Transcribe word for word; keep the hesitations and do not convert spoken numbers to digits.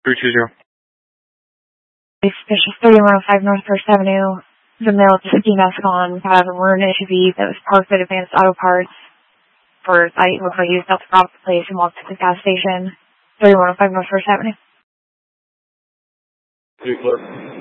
three two zero. Suspicious thirty-one oh five North First Avenue. The male fifteen Escalon had a maroon S U V that was parked at Advanced Auto Parts. For I looked like he was about to rob the place and walked to the gas station. thirty-one oh five North First Avenue. Three clear.